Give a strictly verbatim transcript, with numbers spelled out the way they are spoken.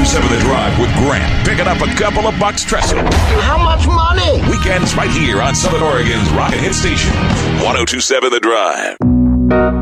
two seven The Drive with Grant. Picking up a couple of bucks trestle. How much money? Weekends right here on Southern Oregon's Rocket Hit Station. ten twenty-seven The Drive.